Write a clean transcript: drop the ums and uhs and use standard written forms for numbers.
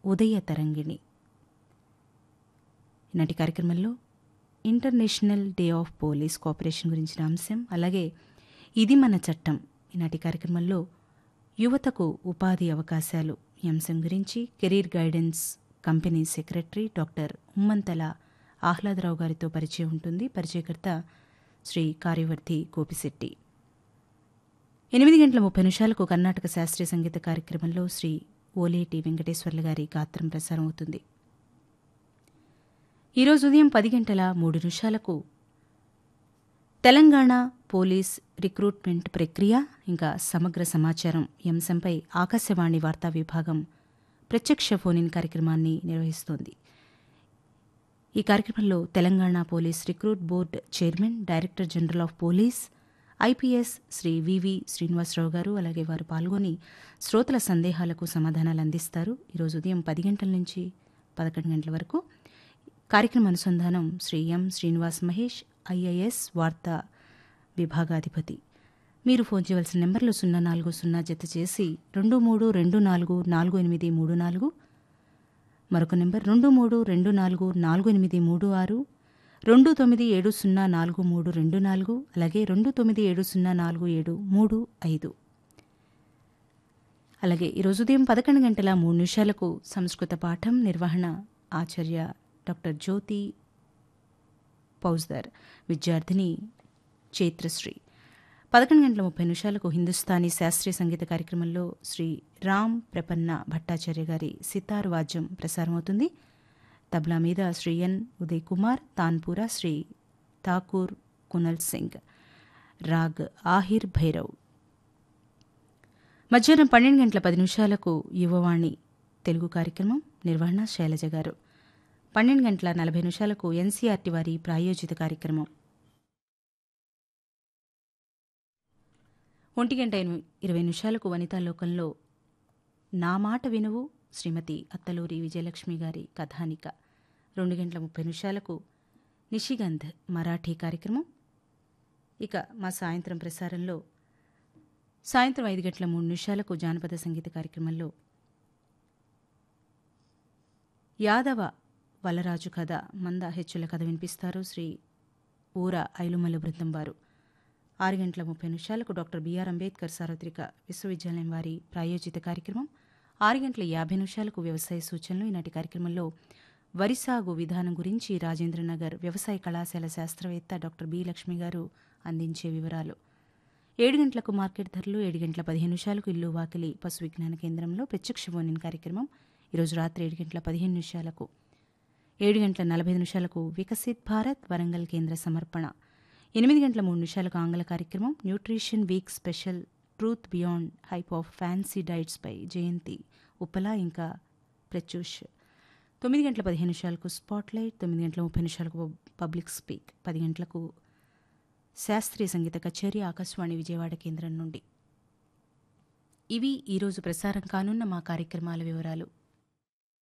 ఉదయ తరంగిణి. ఈనాటి కార్యక్రమంలో international day of police cooperation గురించిన అంశం, అలాగే ఇది మన చట్టం. ఈనాటి కార్యక్రమంలో యువతకు ఉపాధి అవకాశాలు ఈ అంశం గురించి career guidance company secretary doctor ఉమ్మంతల Ahladarao గారితో పరిచయం ఉంటుంది. పరిచయకర్త శ్రీ కార్యవర్తి గోపిశెట్టి. 8:30 కర్ణాటక శాస్త్రీయ సంగీత కార్యక్రమంలో శ్రీ ఓలేటి వెంకటేశ్వర్ల గారి గాత్రం ప్రసారం అవుతుంది. ఈరోజు ఉదయం 10:03 తెలంగాణ పోలీస్ రిక్రూట్మెంట్ ప్రక్రియ ఇంకా సమగ్ర సమాచారం ఈ అంశంపై ఆకాశవాణి వార్తా విభాగం ప్రత్యక్ష ఫోన్-ఇన్ కార్యక్రమాన్ని నిర్వహిస్తోంది. ఈ కార్యక్రమంలో Telangana police recruit board chairman, director general of police IPS Shri వివి శ్రీనివాసరావు గారు, అలాగే వారు పాల్గొని శ్రోతల సందేహాలకు సమాధానాలు అందిస్తారు. ఈరోజు ఉదయం 10 గంటల నుంచి 11 గంటల వరకు. కార్యక్రమ అనుసంధానం శ్రీ ఎం శ్రీనివాస్ మహేష్, ఐఏఎస్ వార్తా విభాగాధిపతి. మీరు ఫోన్ చేయవలసిన నెంబర్లు 040 జత చేసి 23244834, మరొక నెంబర్ 23244836, 29704324, అలాగే 29704735. అలాగే ఈరోజు ఉదయం 11:03 సంస్కృత పాఠం నిర్వహణ ఆచార్య డాక్టర్ జ్యోతి పౌజ్దర్, విద్యార్థిని చైత్రశ్రీ. 11:30 హిందుస్థానీ శాస్త్రీయ సంగీత కార్యక్రమంలో శ్రీ రామ్ ప్రపన్న భట్టాచార్య గారి సితార్ వాద్యం ప్రసారమవుతుంది. తబ్లా మీద శ్రీ ఎన్ ఉదయ్ కుమార్, తాన్పూరా శ్రీ ఠాకూర్ కునల్ సింగ్, రాగ్ ఆహిర్ భైరవ్. మధ్యాహ్నం 12:10 యువవాణి తెలుగు కార్యక్రమం నిర్వహణ శైలజ గారు. 12:40 ఎన్సీఆర్టీ వారి ప్రాయోజిత కార్యక్రమం. 1:20 వనితా లోకంలో నా మాట వినువు శ్రీమతి అత్తలూరి విజయలక్ష్మి గారి కథానిక. 2:30 నిషిగంధ్ మరాఠీ కార్యక్రమం. ఇక మా సాయంత్రం ప్రసారంలో సాయంత్రం 5:03 జానపద సంగీత కార్యక్రమంలో యాదవ వలరాజు కథ, మంద హెచ్చుల కథ వినిపిస్తారు శ్రీ ఊర ఐలుమల్లు బృందం వారు. 6:30 డాక్టర్ బిఆర్ అంబేద్కర్ సార్వత్రిక విశ్వవిద్యాలయం వారి ప్రాయోజిత కార్యక్రమం. 6:50 వ్యవసాయ సూచనలు. ఈనాటి కార్యక్రమంలో వరి సాగు విధానం గురించి రాజేంద్రనగర్ వ్యవసాయ కళాశాల శాస్త్రవేత్త డాక్టర్ బి లక్ష్మి గారు అందించే వివరాలు. 7 మార్కెట్ ధరలు. 7:15 ఇల్లు వాకిలి పశు విజ్ఞాన కేంద్రంలో ప్రత్యక్ష ఫోన్-ఇన్ కార్యక్రమం ఈరోజు రాత్రి 7:15. 7:45 వికసిత్ భారత్ వరంగల్ కేంద్ర సమర్పణ. 8:03 ఆంగ్ల కార్యక్రమం nutrition week special truth beyond hype of fancy diets పై జయంతి ఉప్పల ఇంకా ప్రత్యూష్. 9:15 స్పాట్లైట్. 9:30 public speak. 10 గంటలకు శాస్త్రీయ సంగీత కచేరీ ఆకాశవాణి విజయవాడ కేంద్రం నుండి. ఇవి ఈరోజు ప్రసారం కానున్న మా కార్యక్రమాల వివరాలు.